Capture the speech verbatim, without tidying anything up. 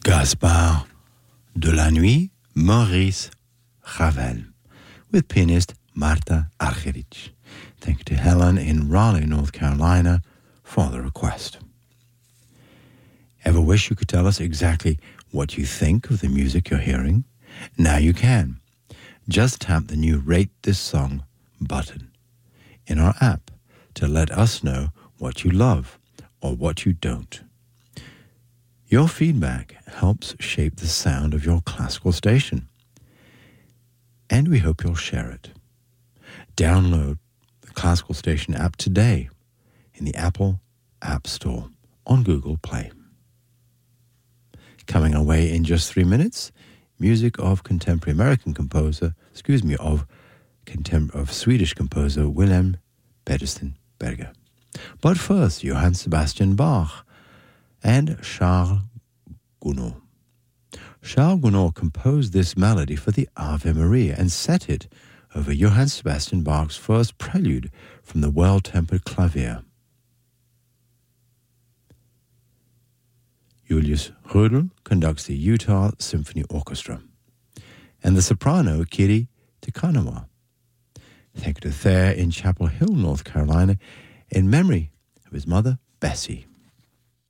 Gaspard de la Nuit, Maurice Ravel, with pianist Marta Argerich. Thank you to Helen in Raleigh, North Carolina, for the request. Ever wish you could tell us exactly what you think of the music you're hearing? Now you can. Just tap the new Rate This Song button in our app to let us know what you love or what you don't. Your feedback helps shape the sound of your classical station, and we hope you'll share it. Download the Classical Station app today in the Apple App Store on Google Play. Coming our way in just three minutes, music of contemporary American composer, excuse me, of contem- of Swedish composer Wilhelm Pedersen Berger. But first, Johann Sebastian Bach and Charles Gounod. Charles Gounod composed this melody for the Ave Maria and set it over Johann Sebastian Bach's first prelude from the Well-Tempered Clavier. Julius Rödl conducts the Utah Symphony Orchestra, and the soprano Kiri Tikanawa. Thank you to Thayer in Chapel Hill, North Carolina, in memory of his mother, Bessie.